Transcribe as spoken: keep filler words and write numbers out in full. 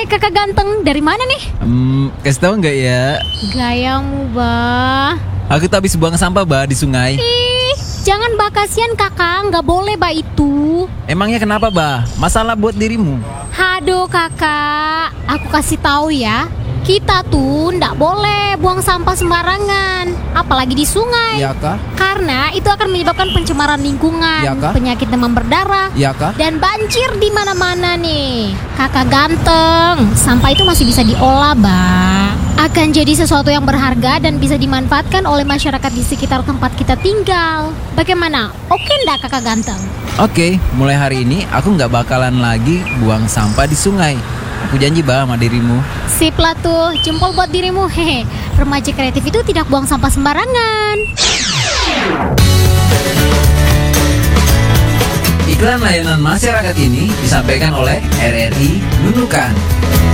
Hai kakak ganteng, dari mana nih? Hmm, kasih tahu nggak ya? Gayamu, bah. Aku tuh habis buang sampah, bah, di sungai. Ih, jangan bah, kasihan kakak, nggak boleh bah itu. Emangnya kenapa, bah? Masalah buat dirimu? Haduh kakak, aku kasih tahu ya. Kita tuh ndak boleh buang sampah sembarangan, apalagi di sungai. Ya kah? Karena itu akan menyebabkan pencemaran lingkungan, Ya kah? penyakit demam berdarah, Ya kah? dan banjir di mana-mana nih. Kakak ganteng, sampah itu masih bisa diolah, Mbak. Akan jadi sesuatu yang berharga dan bisa dimanfaatkan oleh masyarakat di sekitar tempat kita tinggal. Bagaimana? Oke ndak kakak ganteng? Oke, mulai hari ini aku nggak bakalan lagi buang sampah di sungai. Aku janji, bah, sama dirimu. Sip lah tuh, jempol buat dirimu. Hehe, remaja kreatif itu tidak buang sampah sembarangan. Iklan layanan masyarakat ini disampaikan oleh R R I Nunukan.